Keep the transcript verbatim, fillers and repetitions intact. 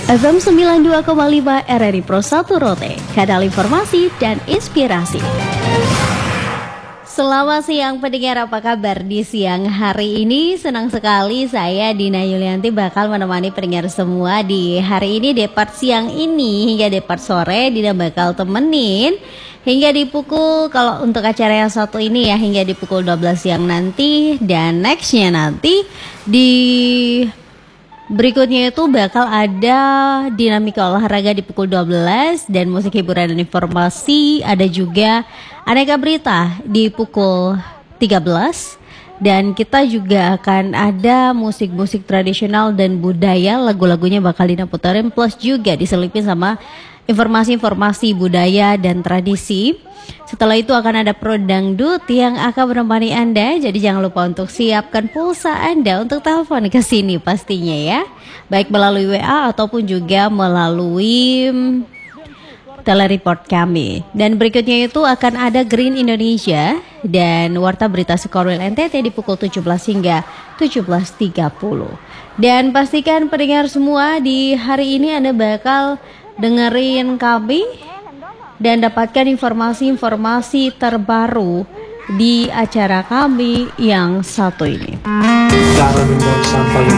F M sembilan puluh dua koma lima R R I Pro satu Rote, kanal informasi dan inspirasi. Selamat siang pendengar, apa kabar di siang hari ini? Senang sekali saya Dina Yulianti bakal menemani pendengar semua di hari ini, depart siang ini hingga depart sore. Dina bakal temenin hingga di pukul, kalau untuk acara yang satu ini ya, hingga di pukul dua belas siang nanti. Dan nextnya nanti di berikutnya itu bakal ada dinamika olahraga di pukul dua belas dan musik hiburan dan informasi. Ada juga aneka berita di pukul tiga belas. Dan kita juga akan ada musik-musik tradisional dan budaya, lagu-lagunya bakal Dina puterin, plus juga diselipin sama informasi-informasi budaya dan tradisi. Setelah itu akan ada Pro Dangdut yang akan menemani Anda. Jadi jangan lupa untuk siapkan pulsa Anda untuk telepon ke sini pastinya ya, baik melalui W A ataupun juga melalui telereport kami. Dan berikutnya itu akan ada Green Indonesia dan Warta Berita Sekorwil N T T di pukul tujuh belas hingga tujuh belas tiga puluh. Dan pastikan pendengar semua di hari ini Anda bakal dengerin kami dan dapatkan informasi-informasi terbaru di acara kami yang satu ini. Cara membuang sampah yang